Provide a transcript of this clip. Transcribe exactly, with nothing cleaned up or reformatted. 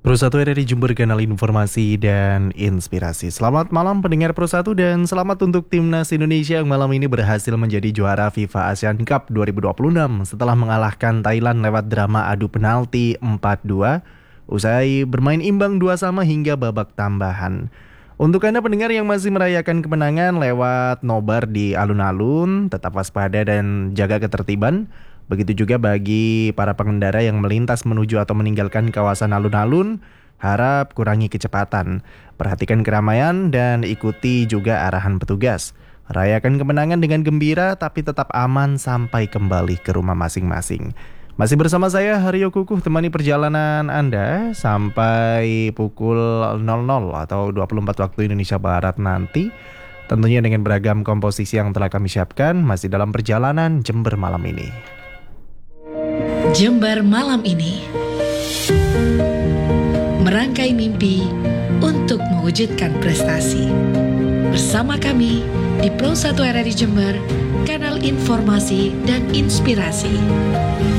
Pro satu R R I Jember, kanal informasi dan inspirasi. Selamat malam pendengar Pro satu dan selamat untuk timnas Indonesia yang malam ini berhasil menjadi juara FIFA Asian Cup dua ribu dua puluh enam setelah mengalahkan Thailand lewat drama adu penalti empat dua usai bermain imbang dua sama hingga babak tambahan. Untuk Anda pendengar yang masih merayakan kemenangan lewat nobar di alun-alun, tetap waspada dan jaga ketertiban. Begitu juga bagi para pengendara yang melintas menuju atau meninggalkan kawasan alun-alun, harap kurangi kecepatan, perhatikan keramaian dan ikuti juga arahan petugas. Rayakan kemenangan dengan gembira tapi tetap aman sampai kembali ke rumah masing-masing. Masih bersama saya Haryo Kukuh, temani perjalanan Anda sampai pukul nol nol atau dua puluh empat waktu Indonesia Barat nanti. Tentunya dengan beragam komposisi yang telah kami siapkan masih dalam perjalanan Jember malam ini. Jember malam ini merangkai mimpi untuk mewujudkan prestasi. Bersama kami di Pro satu R R I Jember, kanal informasi dan inspirasi.